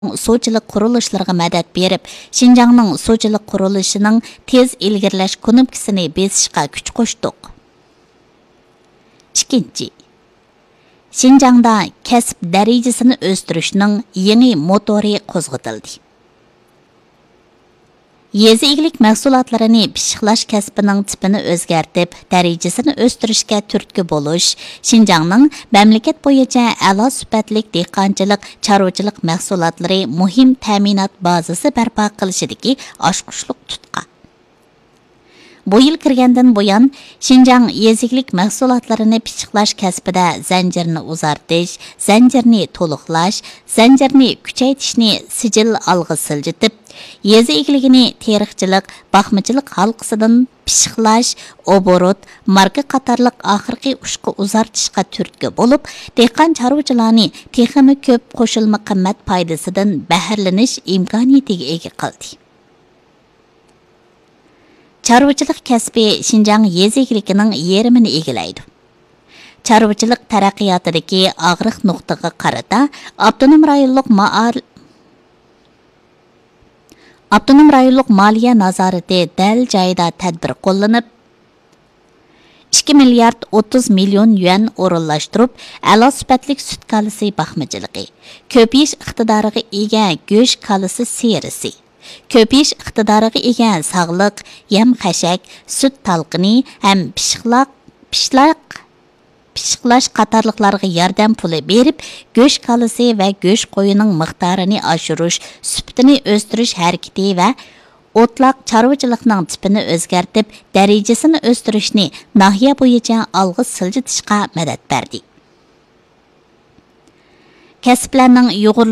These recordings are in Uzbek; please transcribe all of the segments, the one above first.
Sochilik qurilishlarga madad berib, Şinjanның sochilik qurilishinin tez ilgirlash konumkisini besishga kuch qo'shdik. Ikkinchi, Şinjangda kasb darajasini o'stirishning yangi motori qo'zg'atildi. Yezi igilik mahsulotlarini pishiqlash kasbining tipini o'zgartib, darajasini o'stirishga turtki bo'lish, Şinjangның mamlakat bo'yicha a'lo sifatli dehqonchilik, chorvachilik mahsulotlari muhim ta'minot bazasi barpo qilishidagi oshqushliq tutqa. Bu yil kirgandan buyon Şinjang yeziklik mahsulotlarini pishiqlash kasbida zanjirni uzartish, zanjirni to'liqlash, zanjirni kuchaytirishni sijil olg'a siljitib, yezi egiligini teriqchilik, baxmachilik halqasidan pishiqlash, oborot, marka qatorliq oxirgi ushqa uzartishga turtki bo'lib, dehqon chorvachilarni texnik ko'p qo'shilma qimmat foydasidan bahrlanish imkoniyatiga ega qildi. Chorvachilik kasbi Şinjang yezikligining yerimini egallaydi. Chorvachilik taraqqiyotidagi og'riq nuqtaga qarata Abdunum rayonluq maliya nazorati dal joyida tadbir qo'llanib 2 milliard 30 million yuan o'rinlashtirib, a'lo sifatli sut kalisi baxmachiligi, ko'pish iqtidoriga ega go'sht kalisi serisi, ko'pish iqtidoriga ega sog'liq, yem-xashak, sut talqini ham pishiqlash qatorliqlarga yordam puli berib, go'sht kalisi va go'sht qo'yining miqdorini oshirish, sifatini o'stirish harakati va o'tloq chorvachilikning tipini o'zgartib, darajasini o'stirishni nahiya bo'yicha olg'a siljitishga madad berdi. Kasblarning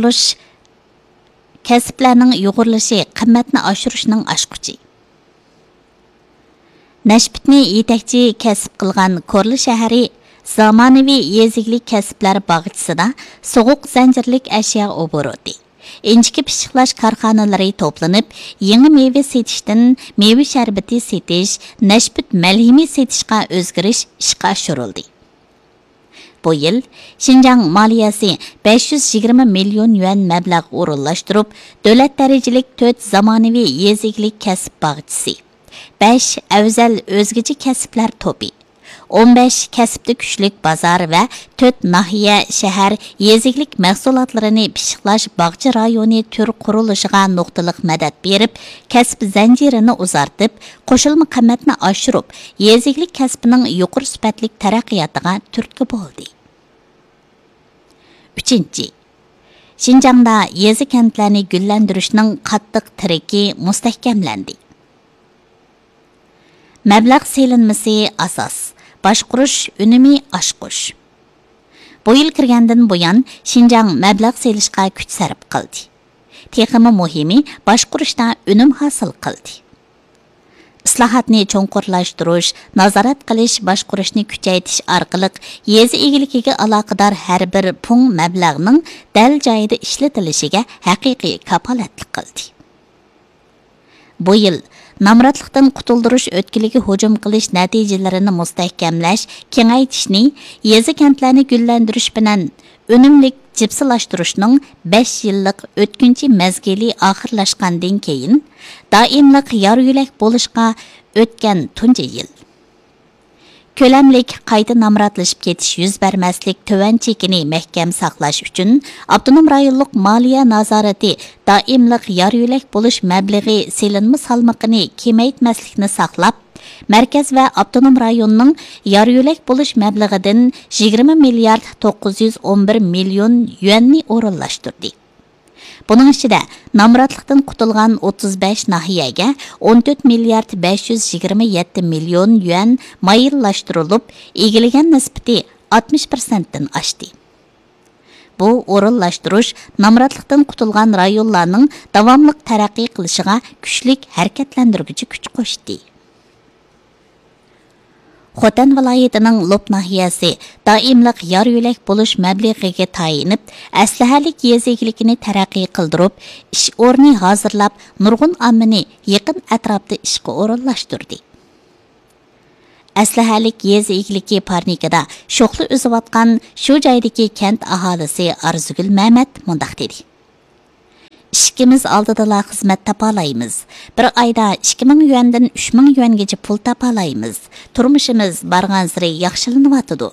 yo'g'irilishi qimmatni oshirishning oshquchi. Nashbitni yetakchi kasb qilgan Korli shahri zamonaviy yeziklik kasblar bog'chisida sovuq zanjirlik ashyo oboroti, inchki pishiqlash korxonalari to'planib, yangi meva setishdan meva sharbati setish, nashbit malhimi setishga o'zgarish ishga oshirildi. Bu yil Şinjang maliyasi 520 million yuan mablag' o'rinlashtirib, davlat darajalik 4 zamonaviy yeziklik kasb bog'chisi, 5 afzal o'zgacha kasblar to'pi, 15 kasbda kuchlik bozor va 4 nahiya, shahar yeziklik mahsulotlarini pishiqlash bog'cha rayoni tur qurilishiga nuqtaliq madad berib, kasb zanjirini uzartib, qo'shilma qimmatni oshirib, yeziklik kasbining yuqori sifatli taraqqiyotiga turtki bo'ldi. 3. Şinjangda yezi kentlarni gullantirishning qattiq tiriki mustahkamlandi. Mablag' selinmasi asos, boshqurish unumi oshqush. Bu yil kirgandan buyon Şinjang mablag' selishga kuch sarf qildi. Texmi muhimi boshqurishda unum hosil qildi. Islohotni cho'nqurlashtirish, nazorat qilish, boshqurishni kuchaytirish orqali yezi egiligiga aloqador har bir pung mablag'ning dal joyida ishlatilishiga haqiqiy kapolatlik qildi. Bu yil namratlikdan qutuldirish o'tkiligi hujum qilish natijalarini mustahkamlash, kengaytishni, yezi kentlarni gullantirish bilan unumlik jipsilashtirishning 5 yillik o'tkinchi mezgili oxirlashgandan keyin doimlik yor-yo'lak bo'lishga o'tgan tunji yil. Ko'lamlik qayta namratlashib ketish yuz bermaslik to'van chekini mahkam saqlash uchun Abdunum rayonluq moliya nazorati doimlik yor-yo'lak bo'lish mablag'i selinma salmoqini kemaytmaslikni saqlab, Merkez ve Abdunum rayonunun yor-yo'lak bo'lish mablag'idan 20 milliard 911 million yuanni o'rinlashtirdi. Bunun içinde namratlıktan qutulgan 35 nahiyaga 14 milliard 527 milyon yuan mayillaştırılıp, egilgen nisbati 60%'den aştı. Bu o'rinlashtirish namratlıktan qutulgan rayonlarning davomliq taraqqiy qilishiga kuchlik harakatlantiruvchi kuch qo'shdi. Xotan viloyatining Lop nahiyasi doimlik yor-yo'lak bo'lish mablag'iga tayinib, aslahalik yezikligini taraqqiy qildirib, ish o'rni hozirlab, nurg'un ommani yaqin atrofda ishga o'rinlashtirdi. Aslahalik yezikligi parnikida sho'xli o'ziyotgan shu joydagi kent aholisi Arzugul Mamat mundaq dedi. İşkimiz aldıdala xizmat tapalaymiz. Bir ayda 2000 yuandan 3000 yuangacha pul tapalaymiz. Turmushimiz bargansiri yaxshilanyapti.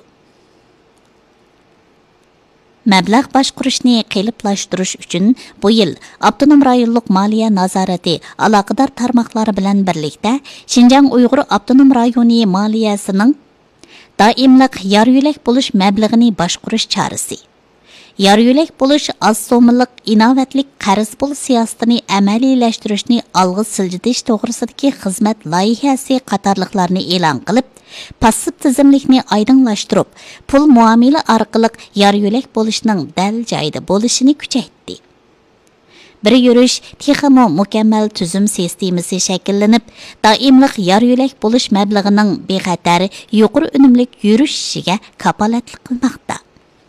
Məbləğ başqurishni qeliplaştırış üçün bu yil Avtonom rayonluq maliya nazarati aloqador tarmoqlari bilan birlikda Şinjan Uyg'ur Avtonom rayoni maliyasining doimliq yar yo'lak bo'lish mablag'ini boshqarish chorasi. Yar yo'lak bo'lish az so'mlik inovatlik qarz pul siyosatini amaliylashtirish olg'a siljitish to'g'risidagi xizmat loyihasi qatorliqlarni e'lon qilib, passiv tizimlikni oydinlashtirib, pul muomala orqali yar yo'lak bo'lishning dal joyida bo'lishini kuchaytdi. Bir yurish texmo mukammal tuzum sistemasi shakllanib, doimliq yar yo'lak bo'lish mablag'ining bexatar, yuqori unumlik yurishiga kapolatlik qilmoqda.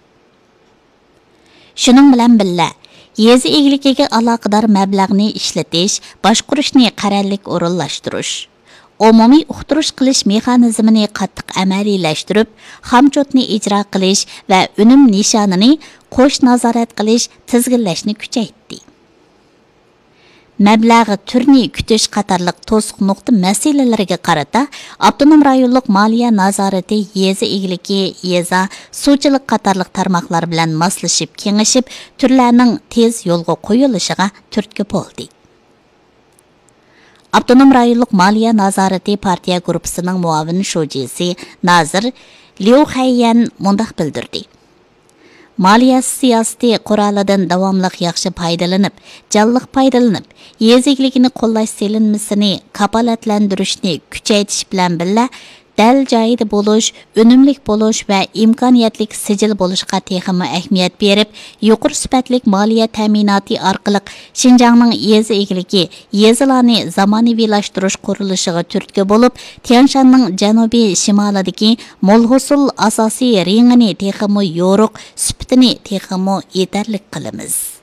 Shuning bilan birga, yezi egiligiga aloqador mablag'ni ishlatish, boshqarishni qarorlik o'rinlashtirish, umumiy uqtirish qilish mexanizmini qattiq amaliylashtirib, xamchotni ijro qilish va unum nishonini qo'sh nazorat qilish, tizginlashni kuchaytdi. Mablag'i turni kutish qatorliq to'siq nuqta masalalariga qarata Avtonom rayonluq maliya nazorati yezi egiligi, yeza, suvchilik qatorliq tarmoqlar bilan moslashib, kengashib, turlarning tez yo'lga qo'yilishiga turtki bo'ldi. Avtonom rayonluq maliya nazorati partiya guruhining muavin sho'jisi Nazir Liu Hayyan mundaq bildirdi. Maliya siyosati qurolidan davomli yaxshi foydalanib, jalliq foydalanib, yezigligini qo'llash selinmasini kapolatlantirishni kuchaytirish bilan birga dal joyida bo'lish, unumlik bo'lish va imkoniyatlik sijil bo'lishga texmi ahamiyat berib, yuqori sifatli moliya ta'minoti orqali Şinjanning yezi egligi, yezilarni zamonaviylashtirish qurilishiga turtki bo'lib, Tianshanning janubiy shimolidagi mo'lhusul asosiy rengini texmi yo'riq, sifatini texmi yetarli qilamiz.